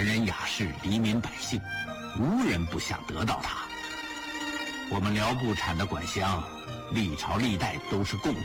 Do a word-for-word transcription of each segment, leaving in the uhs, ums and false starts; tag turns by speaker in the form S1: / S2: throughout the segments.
S1: 文人雅士、黎民百姓，无人不想得到它。我们辽布产的管香，历朝历代都是贡品。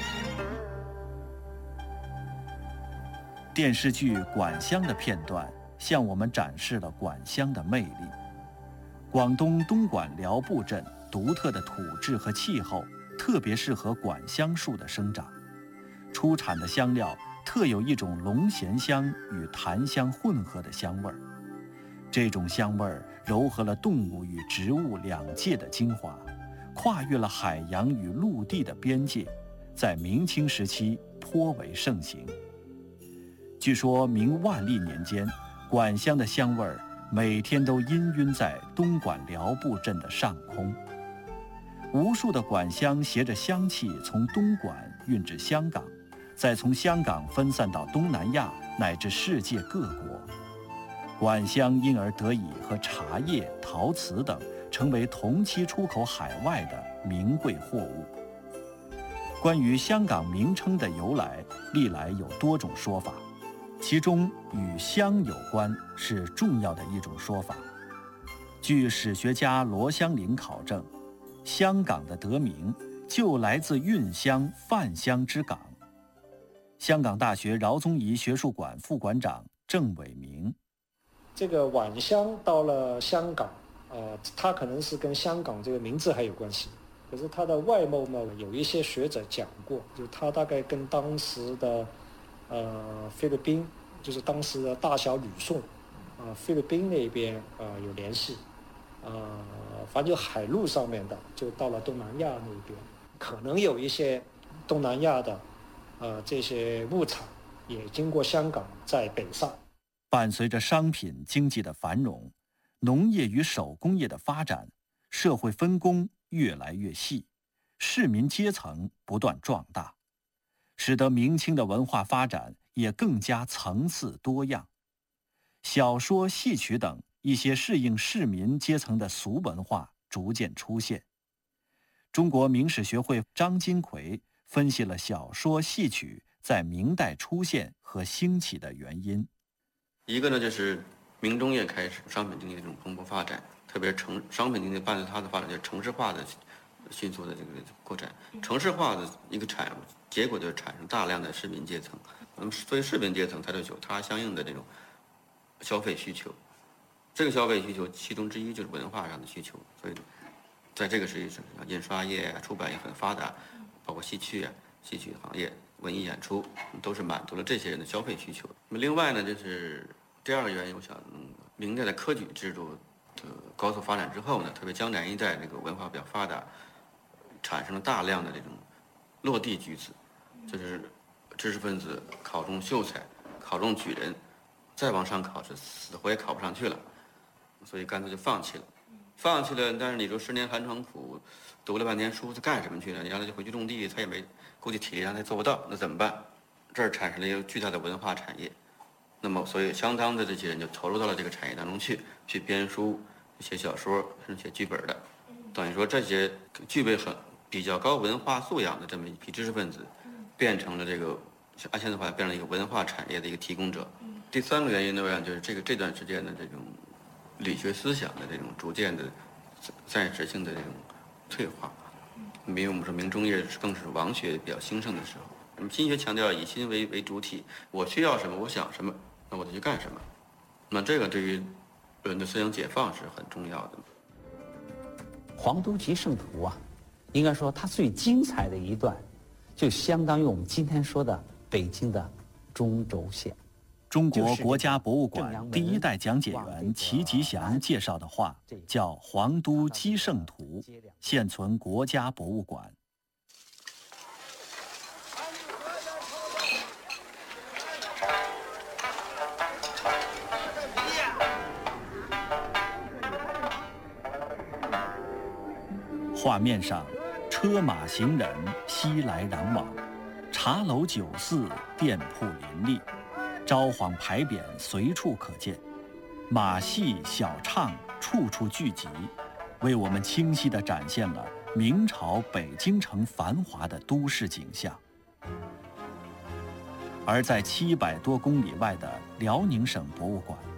S2: 电视剧《管香》的片段向我们展示了管香的魅力。广东东莞辽布镇独特的土质和气候，特别适合管香树的生长。出产的香料特有一种龙涎香与檀香混合的香味儿。这种香味儿糅合了动物与植物两界的精华，跨越了海洋与陆地的边界，在明清时期颇为盛行。据说明万历年间，管香的香味儿每天都氤氲在东莞辽布镇的上空。无数的管香携着香气从东莞运至香港，再从香港分散到东南亚乃至世界各国。管香因而得以和茶叶、陶瓷等成为同期出口海外的名贵货物。关于香港名称的由来，历来有多种说法，其中与香有关是重要的一种说法。据史学家罗香林考证，香港的得名就来自运香贩香之港。香港大学饶宗颐学术馆副馆长郑伟明，
S3: 这个晚香到了香港，呃，它可能是跟香港这个名字还有关系。可是它的外貌呢，有一些学者讲过，就它大概跟当时的呃菲律宾，就是当时的大小吕宋，啊、呃、菲律宾那边啊、呃、有联系，啊、呃，反正就海路上面的，就到了东南亚那边，可能有一些东南亚的，呃这些物产也经过香港在北上。
S2: 伴随着商品经济的繁荣，农业与手工业的发展，社会分工越来越细，市民阶层不断壮大，使得明清的文化发展也更加层次多样。小说、戏曲等一些适应市民阶层的俗文化逐渐出现。中国明史学会张金奎分析了小说、戏曲在明代出现和兴起的原因。
S4: 一个呢，就是明中叶开始商品经济的这种蓬勃发展，特别城商品经济伴随它的发展，就是城市化的迅速的这个扩展。城市化的一个产结果就是产生大量的市民阶层。那么所以市民阶层它就有它相应的这种消费需求，这个消费需求其中之一就是文化上的需求。所以在这个时期，印刷业啊、出版业很发达，包括戏曲啊、戏曲行业、文艺演出都是满足了这些人的消费需求。那么另外呢，就是第二个原因，我想，嗯，明代的科举制度的高速发展之后呢，特别江南一带这个文化比较发达，产生了大量的这种落地举子，就是知识分子考中秀才、考中举人，再往上考是死活也考不上去了，所以干脆就放弃了。放弃了，但是你说十年寒窗苦，读了半天书，他干什么去了？你让他就回去种地，他也没，估计体力上他做不到，那怎么办？这儿产生了一个巨大的文化产业。那么，所以相当的这些人就投入到了这个产业当中去，去编书、写小说，甚至写剧本的。等于说，这些具备很比较高文化素养的这么一批知识分子，变成了这个按现在话变成了一个文化产业的一个提供者。第三个原因呢，我想就是这个这段时间的这种理学思想的这种逐渐的暂时性的这种退化。因为我们说明中叶更是王学比较兴盛的时候。那么心学强调以心为为主体，我需要什么，我想什么，那我就去干什么。那这个对于人的思想解放是很重要的。
S5: 黄都集圣图啊，应该说它最精彩的一段，就相当于我们今天说的北京的中轴线。
S2: 中国国家博物馆第一代讲解员齐吉祥介绍的画叫《黄都基圣图》，现存国家博物馆。画面上，车马行人熙来攘往，茶楼酒肆店铺林立，招幌牌匾随处可见，马戏小唱处处聚集，为我们清晰地展现了明朝北京城繁华的都市景象。而在七百多公里外的辽宁省博物馆，